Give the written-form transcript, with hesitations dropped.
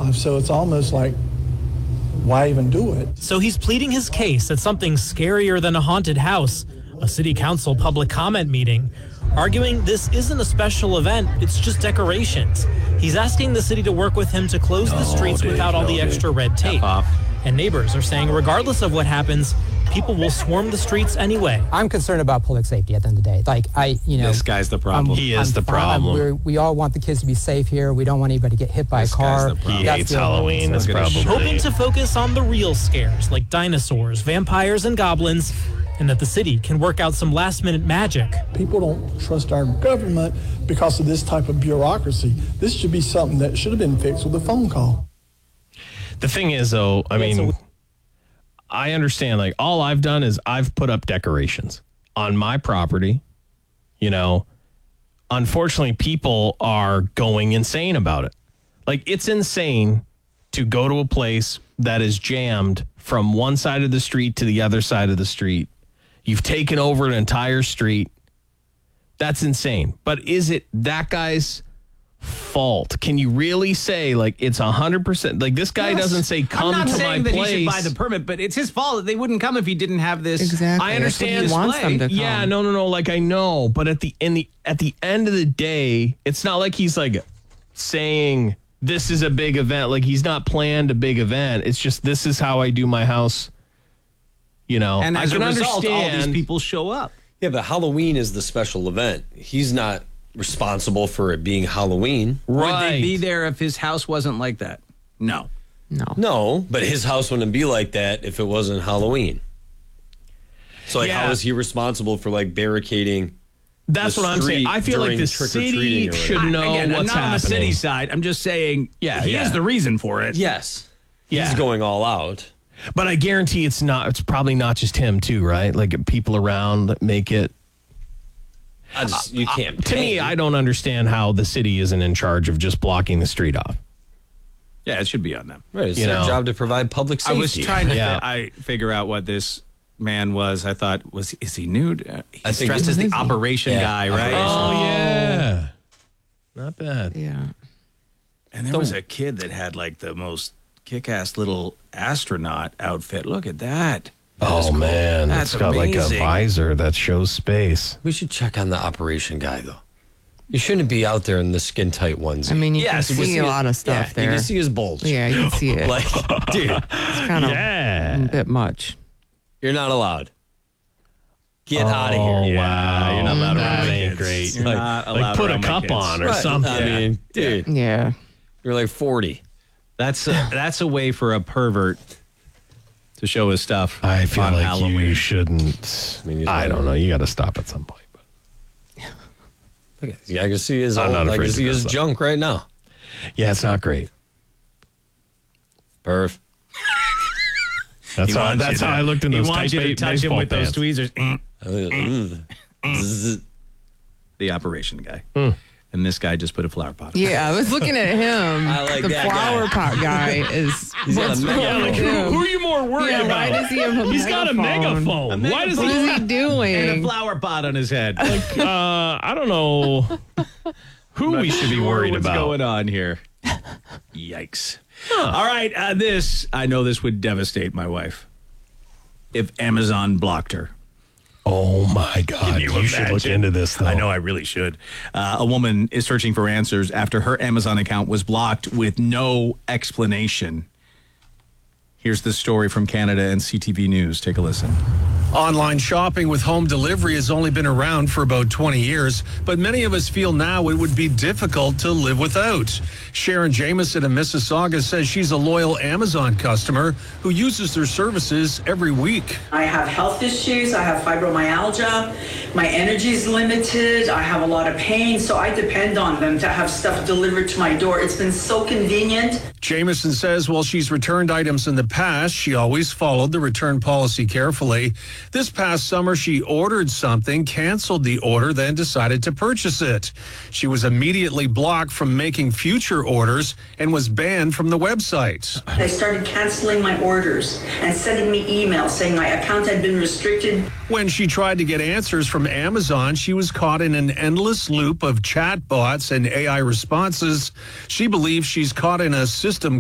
So it's almost like, why even do it? So he's pleading his case that something scarier than a haunted house, a city council public comment meeting, arguing this isn't a special event, it's just decorations. He's asking the city to work with him to close the streets without all the extra red tape. And neighbors are saying regardless of what happens, people will swarm the streets anyway. I'm concerned about public safety at the end of the day. This guy's the problem. He is the problem. We all want the kids to be safe here. We don't want anybody to get hit by a car. He hates Halloween. That's probably hoping to focus on the real scares like dinosaurs, vampires, and goblins, and that the city can work out some last-minute magic. People don't trust our government because of this type of bureaucracy. This should be something that should have been fixed with a phone call. The thing is, though, I understand, like, all I've done is I've put up decorations on my property. Unfortunately, people are going insane about it. Like, it's insane to go to a place that is jammed from one side of the street to the other side of the street. You've taken over an entire street. That's insane. But is it that guy's fault? Can you really say, like, it's 100%? Like, this guy doesn't say, come to my place. I'm not saying that he should buy the permit, but it's his fault that they wouldn't come if he didn't have this. Exactly. I understand. He wants them to come. Yeah, no. Like, I know. But at the end of the day, it's not like he's, like, saying this is a big event. Like, he's not planned a big event. It's just, this is how I do my house. And as I can a result, understand. all these people show up. Yeah, but Halloween is the special event. He's not responsible for it being Halloween. Right. Would they be there if his house wasn't like that? No. No, but his house wouldn't be like that if it wasn't Halloween. So, how is he responsible for, like, barricading? That's what I'm saying. I feel like the city should know what's happening. I'm not on the city side. I'm just saying he has the reason for it. Yes. Yeah. He's going all out. But I guarantee it's probably not just him too, right? Like, people around that make it. You can't. To me, I don't understand how the city isn't in charge of just blocking the street off. Yeah, it should be on them. Right, it's their job to provide public safety. I was trying to figure out what this man was. I thought, is he nude? He's dressed as the operation guy, right? Oh, yeah. Not bad. Yeah. And there was a kid that had, like, the most kick-ass little astronaut outfit. Look at that. Oh, man. That's it's got amazing. like a visor that shows space. We should check on the operation guy, though. You shouldn't be out there in the skin-tight onesie. I mean, you can see a lot of stuff there. You can see his bulge. Yeah, you can see it. Like, dude. It's kind of a bit much. You're not allowed. Get out of here. Wow. You're not allowed That around ain't kids. great. You're not allowed Like, put a around my cup kids. on or Right. something. I mean, dude. Yeah. You're like 40. That's a way for a pervert to show his stuff. I feel on like Halloween. you shouldn't. I don't know. You got to stop at some point. But I can see his I'm not I afraid can to see go his stuff. junk right now. Yeah, it's not great. Perf. That's how I looked in those He wants tight you to touch him baseball with those pants. tweezers. The operation guy. And this guy just put a flower pot on. Yeah, I was looking at him. I like the that flower guy. pot guy is. He's got What's a wrong megaphone. with Who him? are you more worried Yeah, about? why does he have a He's got a megaphone. Why does What he? is he And a doing? flower pot on his head. I don't know who we should be worried What's about. going on here? Yikes. All right, I know this would devastate my wife if Amazon blocked her. Oh my God! You should look into this, though. I know I really should. A woman is searching for answers after her Amazon account was blocked with no explanation. Here's the story from Canada and CTV News. Take a listen. Online shopping with home delivery has only been around for about 20 years, but many of us feel now it would be difficult to live without. Sharon Jameson in Mississauga says she's a loyal Amazon customer who uses their services every week. I have health issues. I have fibromyalgia. My energy is limited. I have a lot of pain, so I depend on them to have stuff delivered to my door. It's been so convenient. Jameson says while she's returned items in the past, she always followed the return policy carefully. This past summer, she ordered something, canceled the order, then decided to purchase it. She was immediately blocked from making future orders and was banned from the website. They started canceling my orders and sending me emails saying my account had been restricted. When she tried to get answers from Amazon, she was caught in an endless loop of chatbots and AI responses. She believes she's caught in a system